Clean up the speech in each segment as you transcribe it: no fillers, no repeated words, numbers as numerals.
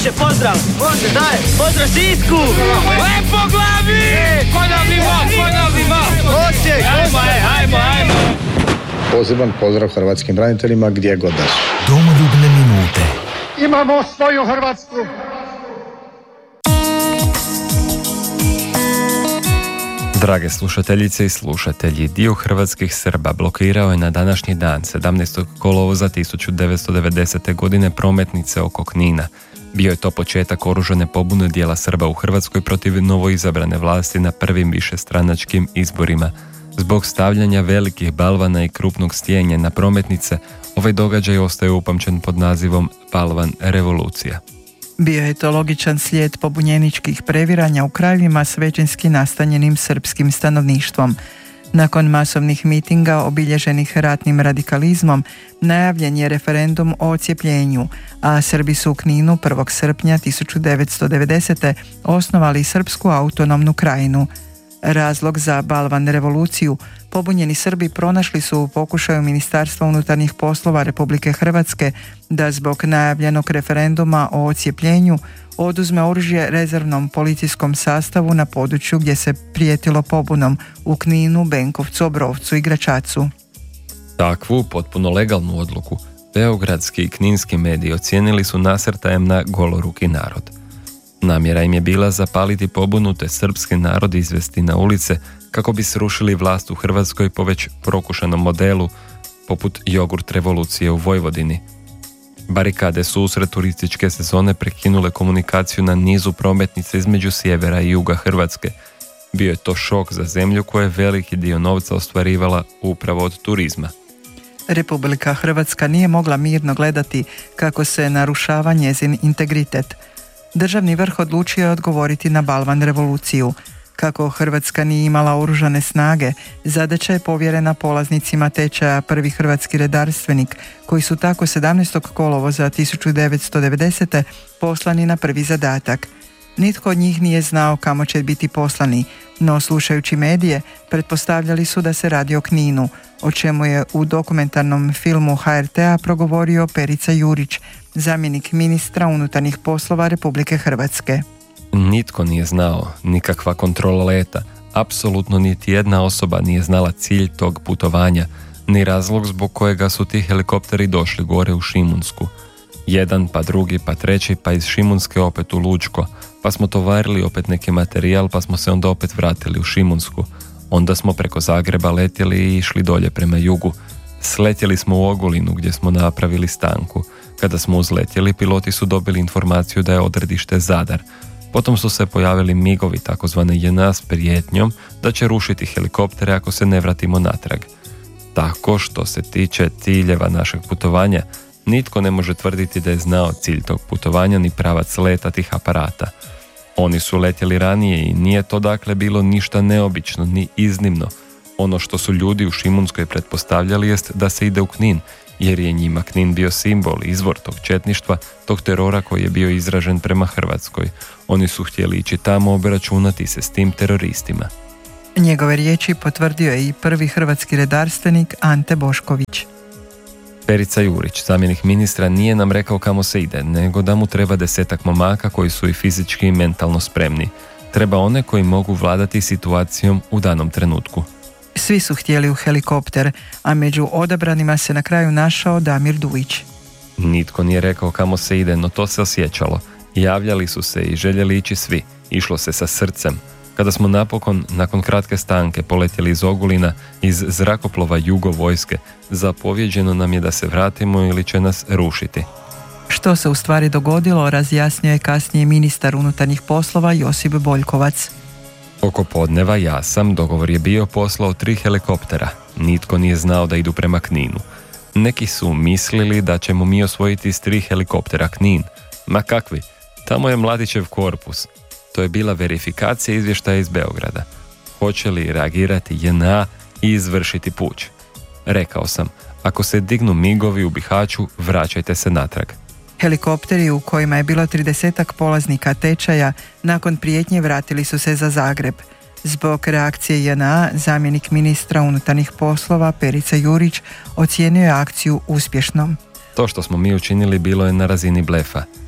Može, pozdrav! Može, daj! Pozdrav Sisku! Lepo glavi! Ponavljimo! Osijek! Ajmo! Poseban pozdrav hrvatskim braniteljima gdje god da su. Domoljubne minute. Imamo svoju Hrvatsku! Drage slušateljice i slušatelji, dio hrvatskih Srba blokirao je na današnji dan, 17. kolovoza 1990. godine, prometnice oko Knina. Bio je to početak oružane pobune dijela Srba u Hrvatskoj protiv novoizabrane vlasti na prvim višestranačkim izborima. Zbog stavljanja velikih balvana i krupnog stijenja na prometnice, ovaj događaj ostaje upamćen pod nazivom Balvan revolucija. Bio je to logičan slijed pobunjeničkih previranja u krajevima s većinski nastanjenim srpskim stanovništvom. Nakon masovnih mitinga obilježenih ratnim radikalizmom, najavljen je referendum o odcijepljenju, a Srbi su u Kninu 1. srpnja 1990. osnovali Srpsku autonomnu krajinu. Razlog za Balvan revoluciju pobunjeni Srbi pronašli su u pokušaju Ministarstva unutarnjih poslova Republike Hrvatske da zbog najavljenog referenduma o odcijepljenju oduzme oružje rezervnom policijskom sastavu na području gdje se prijetilo pobunom u Kninu, Benkovcu, Obrovcu i Gračacu. Takvu potpuno legalnu odluku beogradski i kninski mediji ocijenili su nasrtajem na goloruki narod. Namjera im je bila zapaliti pobunu te srpski narod izvesti na ulice kako bi srušili vlast u Hrvatskoj po već prokušanom modelu poput jogurt revolucije u Vojvodini. Barikade su usred turističke sezone prekinule komunikaciju na nizu prometnica između sjevera i juga Hrvatske. Bio je to šok za zemlju koja je veliki dio novca ostvarivala upravo od turizma. Republika Hrvatska nije mogla mirno gledati kako se narušava njezin integritet. Državni vrh odlučio je odgovoriti na Balvan revoluciju. Kako Hrvatska nije imala oružane snage, zadaća je povjerena polaznicima tečaja prvi hrvatski redarstvenik, koji su tako 17. kolovoza 1990. poslani na prvi zadatak. Nitko od njih nije znao kamo će biti poslani, no slušajući medije, pretpostavljali su da se radi o Kninu, o čemu je u dokumentarnom filmu HRT-a progovorio Perica Jurić, zamjenik ministra unutarnjih poslova Republike Hrvatske. Nitko nije znao, nikakva kontrola leta, apsolutno niti jedna osoba nije znala cilj tog putovanja, ni razlog zbog kojega su ti helikopteri došli gore u Šimunsku. Jedan, pa drugi, pa treći, pa iz Šimunske opet u Lučko, pa smo tovarili opet neki materijal, pa smo se onda opet vratili u Šimunsku. Onda smo preko Zagreba letjeli i išli dolje prema jugu. Sletjeli smo u Ogulinu gdje smo napravili stanku. Kada smo uzletjeli, piloti su dobili informaciju da je odredište Zadar. Potom su se pojavili migovi, takozvane JNA, s prijetnjom da će rušiti helikoptere ako se ne vratimo natrag. Tako što se tiče ciljeva našeg putovanja, nitko ne može tvrditi da je znao cilj tog putovanja ni pravac leta tih aparata. Oni su letjeli ranije i nije to dakle bilo ništa neobično ni iznimno. Ono što su ljudi u Šimunskoj pretpostavljali jest da se ide u Knin, jer je njima Knin bio simbol, izvor tog četništva, tog terora koji je bio izražen prema Hrvatskoj. Oni su htjeli ići tamo obračunati se s tim teroristima. Njegove riječi potvrdio je i prvi hrvatski redarstvenik Ante Bošković. Perica Jurić, zamjenik ministra, nije nam rekao kamo se ide, nego da mu treba 10 momaka koji su i fizički i mentalno spremni. Treba one koji mogu vladati situacijom u danom trenutku. Svi su htjeli u helikopter, a među odabranima se na kraju našao Damir Dujić. Nitko nije rekao kamo se ide, no to se osjećalo. Javljali su se i željeli ići svi. Išlo se sa srcem. Kada smo napokon, nakon kratke stanke, poletjeli iz Ogulina, iz zrakoplova Jugo vojske, zapovjeđeno nam je da se vratimo ili će nas rušiti. Što se u stvari dogodilo, razjasnio je kasnije ministar unutarnjih poslova Josip Boljkovac. Oko podneva dogovor je bio poslao 3 helikoptera. Nitko nije znao da idu prema Kninu. Neki su mislili da ćemo mi osvojiti s 3 helikoptera Knin. Ma kakvi, tamo je Mladićev korpus. To je bila verifikacija izvještaja iz Beograda. Hoće li reagirati JNA i izvršiti puč? Rekao sam, ako se dignu migovi u Bihaću, vraćajte se natrag. Helikopteri u kojima je bilo 30 polaznika tečaja nakon prijetnje vratili su se za Zagreb. Zbog reakcije JNA, zamjenik ministra unutarnjih poslova Perica Jurić ocijenio je akciju uspješnom. To što smo mi učinili bilo je na razini blefa.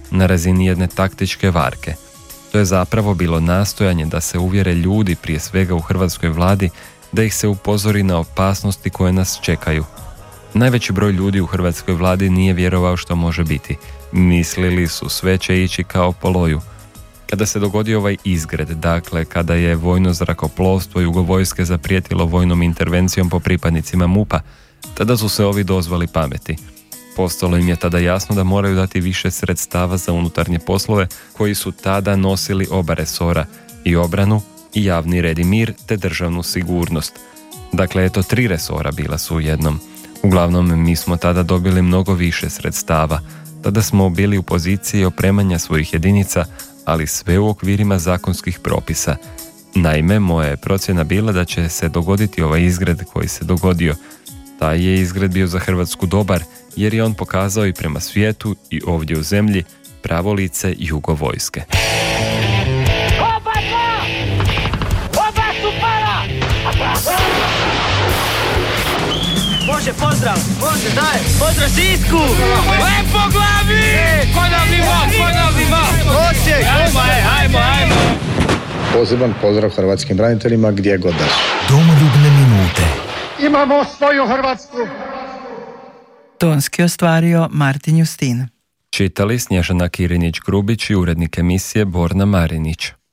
na razini jedne taktičke varke. To je zapravo bilo nastojanje da se uvjere ljudi, prije svega u hrvatskoj vladi, da ih se upozori na opasnosti koje nas čekaju. Najveći broj ljudi u hrvatskoj vladi nije vjerovao što može biti. Mislili su sve će ići kao po loju. Kada se dogodio ovaj izgred, dakle kada je vojno zrakoplovstvo Jugovojske zaprijetilo vojnom intervencijom po pripadnicima MUP-a, tada su se ovi dozvali pameti. Postalo im je tada jasno da moraju dati više sredstava za unutarnje poslove koji su tada nosili oba resora, i obranu, i javni red i mir, te državnu sigurnost. Dakle, eto 3 resora bila su u jednom. Uglavnom, mi smo tada dobili mnogo više sredstava. Tada smo bili u poziciji opremanja svojih jedinica, ali sve u okvirima zakonskih propisa. Naime, moja je procjena bila da će se dogoditi ovaj izgred koji se dogodio. Taj je izgred bio za Hrvatsku dobar, jer je on pokazao i prema svijetu i ovdje u zemlji pravo lice Jugovojske. Može, pozdrav! Može, daj! Pozdrav Sisku! Lepo glavi! Ponovimo! Osijek! Ajmo! Poseban pozdrav hrvatskim braniteljima gdje god da su. Domoljubne minute. Imamo svoju Hrvatsku. Tonski ostvario Martin Justin. Čitali Snježana Kirinić-Grubić i urednik emisije Borna Marinić.